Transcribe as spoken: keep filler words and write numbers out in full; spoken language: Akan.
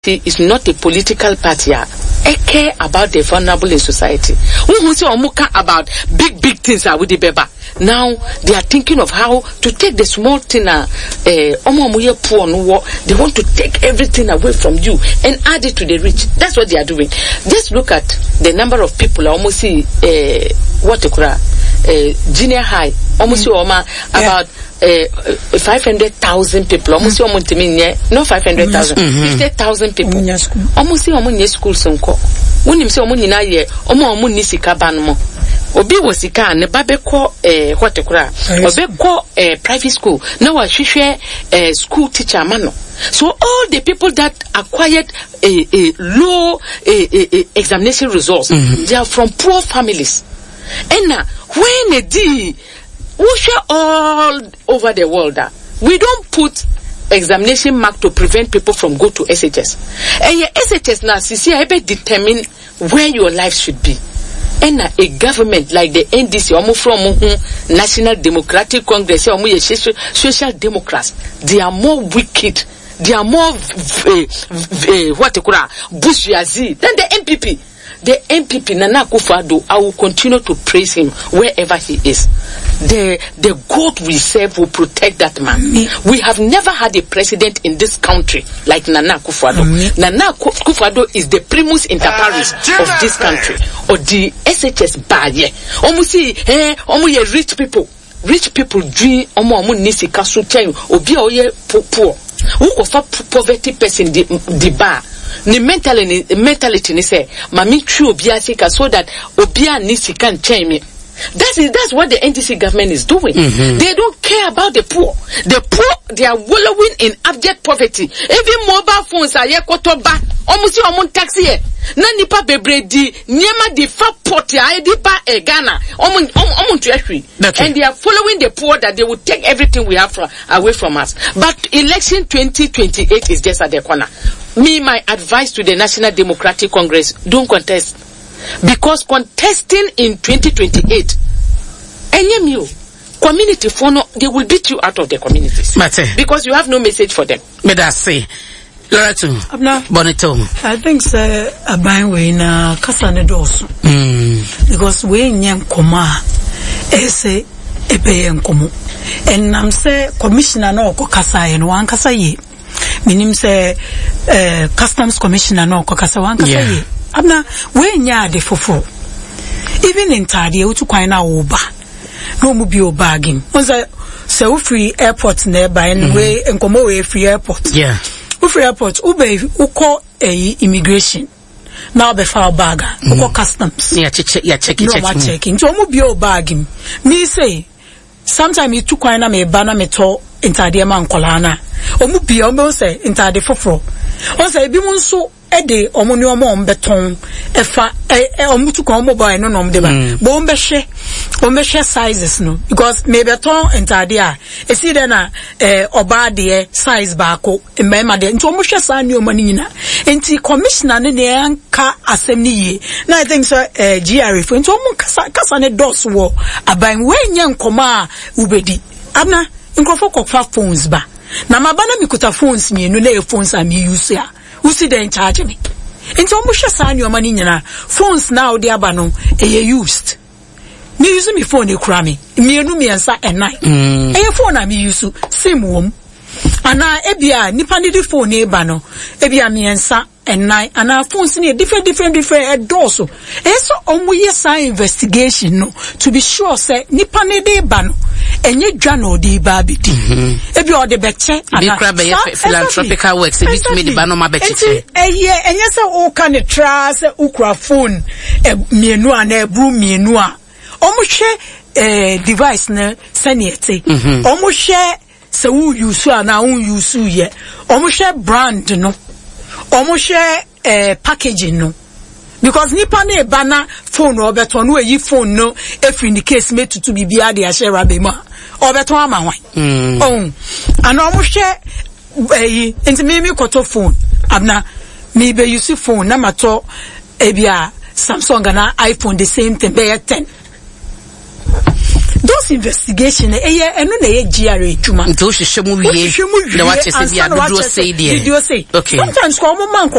is not a political party. I care about the vulnerable in society. We say omuka about big big things are with the beba. Now they are thinking of how to take the small thing. Uh, omo poor no. They want to take everything away from you and add it to the rich. That's what they are doing. Just look at the number of people. Almost see uh, what you call uh, junior high. Almost mm. oma about. Uh, five hundred thousand people. Almost mm. almost mean no five hundred thousand, mm-hmm. fifty thousand people. Almost see almost near school sonko. When you say almost na ye, almost almost ni sika banmo. Obi was sika ne babe ko eh what te kura. Obi ko eh private school. Now I share eh school teacher mano. So all the people that acquired a a low a, a, a examination results, mm-hmm. they are from poor families. And now when a D we share all over the world that we don't put examination mark to prevent people from go to S H S. And your S H S now, C C I determine where your life should be. And a government like the N D C, almost from National Democratic Congress, Social Democrats, they are more wicked. They are more uh, uh, what you call bourgeoisie than the M P P. The M P P Nana Akufo-Addo, I will continue to praise him wherever he is. The the God we serve will protect that man. Mm-hmm. We have never had a president in this country like Nana Akufo-Addo. Mm-hmm. Nana Akufo-Addo is the primus inter pares uh, of this country. Or the S H S barrier. Omu see, eh, omu ye rich people. Rich people dream omu omu nisi kasu ten obi oye poor. Who offer poverty person the the bar. Ni mentally ni mentality ni say mami true obia sika so that obia nisi can change me. That is that's what the N D C government is doing. Mm-hmm. They don't care about the poor. The poor, they are wallowing in abject poverty. Even mobile phones are here kotoba. Almost your own taxi. Na nipa bebre di nyema di fa pot ya di ba e Ghana. Omun omun treasury. And they are following the poor that they will take everything we have from away from us. But election twenty twenty-eight is just at the corner. Me, my advice to the National Democratic Congress: don't contest. Because contesting in twenty twenty-eight, any you community for no, they will beat you out of the communities. Mate. Because you have no message for them. May I say, Loretta, Bonito. I think sir, a buying way na kasane dos. Because we nyam koma, ese epeye nkomo. And I'm say commissioner no ko kasa yen wan kasa ye. Minim say customs commissioner no ko kasa wan kasa ye. Abna we nya de fofo even in tade utu kwan na oba no mu bi obagin onza se u free airport na ba en we enkomo we free airport yeah u free airport u be uko eh, immigration na be fa baga uko mm. customs yeah check yeah check no ma checking so mu bi obagin me say sometimes you tu kwan na me ba na me to intade ma nkola na o mu bi o me say intade foforo onza ebi mu nso ede omuni omo ombeton efa e omutu ko omo boy no no mde ba bo ombehwe ombehwe sizes no because me beton entade a esi de na eh oba de size ba ko emema de nti omo hwe sa ni omani nyina enti commissioner ne ne anka asem ni ye na I think so eh G R F nti omo kasa kasa ne dos wo aban wenye nkoma ubedi abna nkrofo kokfa phones ba na mabana mikuta phones mi no na phones am use ya who see they in charge me? Into Musha San your money na phones now they are no a used. Me use me phone a crammy. Me no me answer at night. A phone I me use same womb. And now ebia nipani the phone e bano. Ebia me answer at night and our phones in a different different different dorsal. Eso omu yesa investigation no to be sure say nipani de bano. Enye dwano di ba bidi ebi o de beche ana philanthropical works ebi to me di ba no ma beche eye enye se o ka ne tra se ukra phone e mienu a na ebru mienu a omuhwe eh device na saniete omuhwe se u use ana un use ye omuhwe brand no omuhwe eh packaging no because nipa na ebana phone obeto no eyi phone no if in the case me tutu bibia de ahye rabe ma obeto ama hwan mm oh ana omo hwe eyi enti me me koto phone abna me be use phone na mato ebia Samsung na iPhone the same thing be ten those investigation eh eno na ye G R A juma nti o hwehwe mu wie na wa chese bia do do say there video say okay sometimes ko mo man